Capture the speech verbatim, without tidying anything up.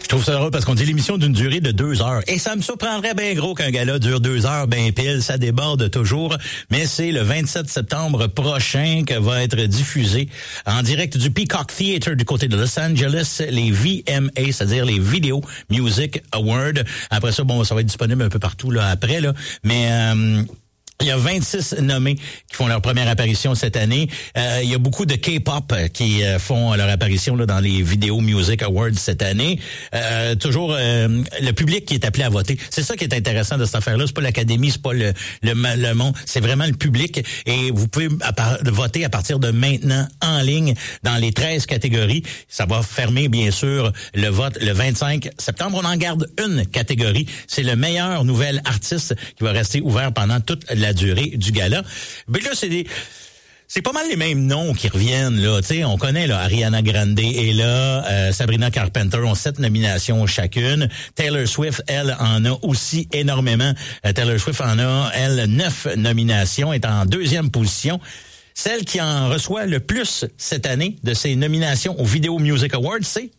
Je trouve ça drôle parce qu'on dit l'émission d'une durée de deux heures. Et ça me surprendrait bien gros qu'un gala dure deux heures, ben pile. Ça déborde toujours. Mais c'est le vingt-sept septembre prochain que va être diffusé en direct du Peacock Theatre du côté de Los Angeles, les V M A, c'est-à-dire les Video Music Awards. Après ça, bon, ça va être disponible un peu partout là après, là. Mais... Euh, il y a vingt-six nommés qui font leur première apparition cette année. Euh, il y a beaucoup de K-pop qui euh, font leur apparition là, dans les Video Music Awards cette année. Euh, toujours euh, le public qui est appelé à voter. C'est ça qui est intéressant de cette affaire-là. C'est pas l'académie, c'est pas le, le, le monde, c'est vraiment le public. Et vous pouvez à part, voter à partir de maintenant en ligne dans les treize catégories. Ça va fermer, bien sûr, le vote le vingt-cinq septembre. On en garde une catégorie. C'est le meilleur nouvel artiste qui va rester ouvert pendant toute la la durée du gala. Mais là, c'est des... C'est pas mal les mêmes noms qui reviennent, là. Tu sais, on connaît, là, Ariana Grande est là, euh, Sabrina Carpenter ont sept nominations chacune. Taylor Swift, elle, en a aussi énormément. Euh, Taylor Swift en a, elle, neuf nominations, est en deuxième position. Celle qui en reçoit le plus cette année de ses nominations aux Video Music Awards, c'est